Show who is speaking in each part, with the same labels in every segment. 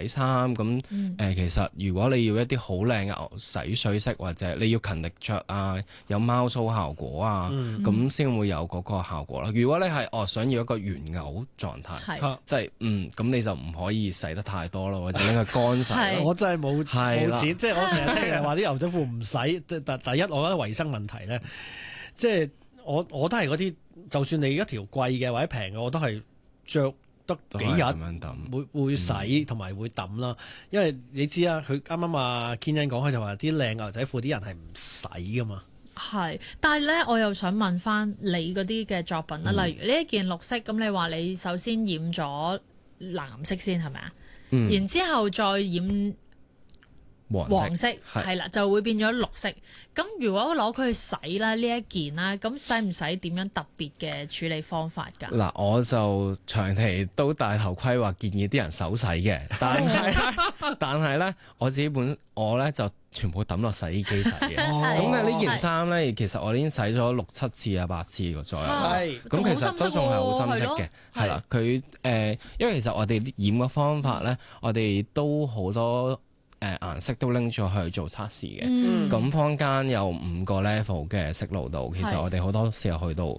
Speaker 1: 洗衫咁其實如果你要一啲好靚嘅牛洗水色，或者你要勤力着啊，有貓鬚效果啊，咁先會有嗰個效果啦。如果你係想要一個原牛狀態，即係咁你就唔可以洗得太多咯，或者拎佢乾洗。
Speaker 2: 我真係冇錢，即係我成日聽人話啲牛仔褲唔洗。第一，我覺得衞生問題咧，即係我都係嗰啲，就算你一條貴嘅或者平嘅，我都係着得幾日會洗同埋會抌啦。因為你知啊，佢啱啱阿 Ken 講開就話啲靚牛仔褲啲人係唔洗噶嘛。
Speaker 3: 係，但係咧，我又想問翻你嗰啲嘅作品啦，例如呢一件綠色，咁你話你首先染咗藍色先係咪啊？然之後再染黃色係啦，就會變咗綠色。咁如果攞佢去洗啦，呢一件啦，咁使唔使點樣特別嘅處理方法㗎？
Speaker 1: 嗱，我就長期都戴頭盔話建議啲人手洗嘅，但係咧我咧就全部抌落洗衣機洗嘅。咁呢件衫咧，其實我已經洗咗6、7次啊8次左右。咁其實都仲係好深色嘅，係啦。佢因為其實我哋染嘅方法咧，我哋都好多顏色都拎咗去做測試嘅。咁坊間有5個 level 嘅色濃度，其實我哋好多時候去到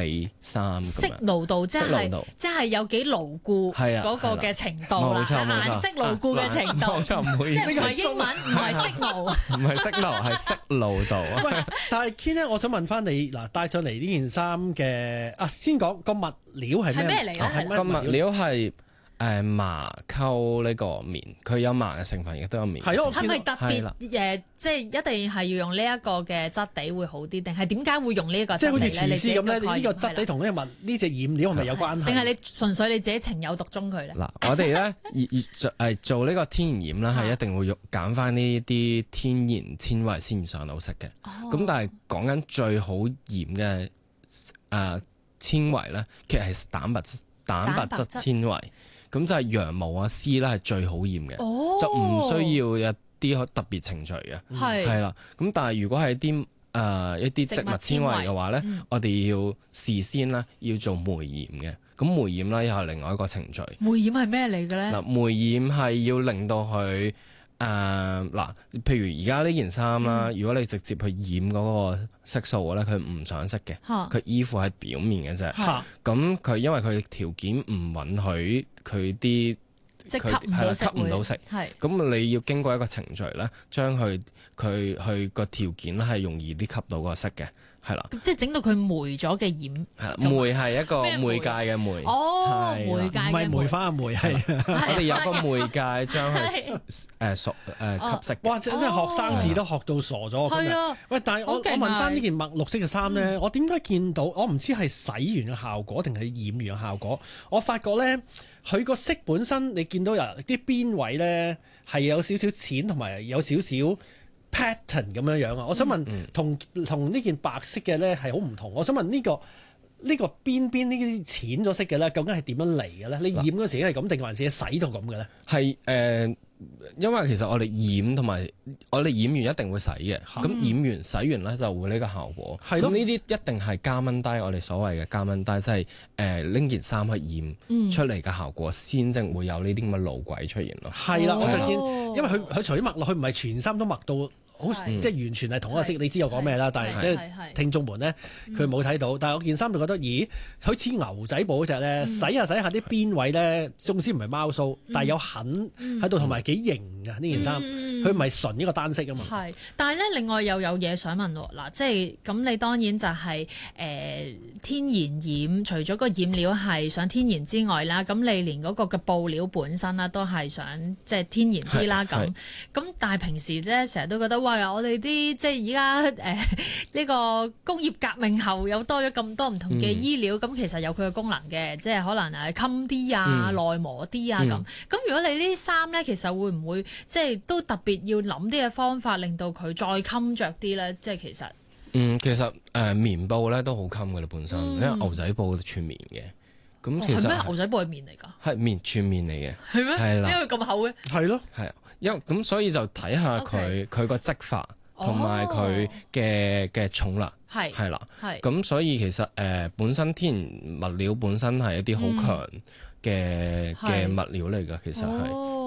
Speaker 1: 4、3。
Speaker 3: 色濃度即係有幾牢固嗰個嘅程度啦，顏色牢固嘅程度，即係唔係英文，唔係色濃，
Speaker 1: 唔係色濃，係色濃度。
Speaker 2: 喂，但係 Ken 咧，我想問翻你嗱，帶上嚟呢件衫嘅先講個物料係咩嚟嘅？
Speaker 1: 個物料係麻溝呢個棉，佢有麻嘅成分，亦都有棉。
Speaker 3: 係咪特別即係一定係要用呢一個嘅質地會好啲，定係點解會用呢一個質地咧？
Speaker 2: 即係好似廚師咁咧，呢個質地同呢隻染料係咪有關係？
Speaker 3: 定係你純粹你自己情有獨鍾佢咧？
Speaker 1: 嗱，我哋咧做呢個天然染啦，係一定會揀翻呢啲天然纖維先上到色嘅。咁但係講緊最好染嘅纖維咧，其實係蛋白質纖維。咁就係羊毛啊絲啦，係最好染嘅，就唔需要一啲特別程序嘅，係啦。咁但係如果係一啲植物纖維嘅話咧，我哋要事先啦要做梅染嘅。咁梅染啦又係另外一個程序。
Speaker 3: 梅染係咩嚟嘅咧？
Speaker 1: 嗱，梅染係要令到佢譬如而家呢件衫啦，如果你直接去染嗰個色素嘅咧，佢唔上色嘅，佢依附喺表面嘅啫。咁佢因為佢條件唔允許佢啲
Speaker 3: 即係吸唔到色，
Speaker 1: 咁你要經過一個程序咧，將佢個條件係容易啲吸到個色嘅。係啦，
Speaker 3: 即係整到佢霉咗嘅染。
Speaker 1: 係啦，霉係一個媒介嘅媒。
Speaker 3: 媒介嘅媒，
Speaker 2: 唔係梅花嘅梅，係
Speaker 1: 我哋有個媒介將佢吸色。
Speaker 2: 哇！真係學生字都學到傻咗。係啊。喂，但係我問翻呢件墨綠色嘅衫咧，我點解見到我唔知係洗完嘅效果定係染完嘅效果？我發覺咧，佢個色本身你見到有啲邊位咧係有少少淺，同埋有少少pattern 咁樣啊！我想問，同呢件白色嘅咧係好唔同。我想問呢個邊呢啲淺咗色嘅咧，究竟係點樣嚟嘅咧？你染嗰時係咁定還是洗到咁嘅咧？
Speaker 1: 係因為其實我哋染同埋我哋染完一定會洗嘅，咁染完洗完咧就會呢個效果。咁呢啲一定係加蚊低，我哋所謂嘅加蚊低，即係拎件衫去染出嚟嘅效果，先正會有呢啲咁嘅路軌出現咯。係啦，我就見，因為佢除咗墨落去，唔係全衫都墨到。好即係完全係同一個色，你知我講咩啦？但係聽眾們咧，佢冇睇到。但係我件衫就覺得，咦，佢似牛仔布嗰隻咧，洗下啲邊位咧，縱使唔係貓鬚，但係有痕喺度，同埋幾型㗎呢件衫。佢唔係純呢個單色啊嘛。係，
Speaker 3: 但係咧，另外又有嘢想問喎。嗱，即係咁，你當然就係天然染，除咗個染料係想天然之外啦，咁你連嗰個嘅布料本身啦，都係想即係天然啲啦。咁但係平時咧，成日都覺得我哋啲即係而家呢個工業革命後有多咗咁多唔同嘅衣料，咁其實有佢嘅功能嘅，即係可能襟啲啊、耐磨啲啊咁。咁如果你呢啲衫咧，其實會唔會即係都特別要諗啲嘅方法，令到佢再襟着啲咧？即係其實
Speaker 1: 其實棉布咧都好襟嘅啦，本身因為牛仔布全棉嘅。咁其實
Speaker 3: 係咩？牛仔布係棉嚟㗎？係
Speaker 1: 棉全棉嚟嘅。
Speaker 3: 係咩？
Speaker 1: 係啦，
Speaker 3: 因為咁厚嘅。
Speaker 2: 係咯，
Speaker 1: 係。因為咁所以就睇下佢個織法同埋佢嘅重量係啦，咁所以其實本身天然物料本身係一啲好強嘅物料嚟㗎，其實係。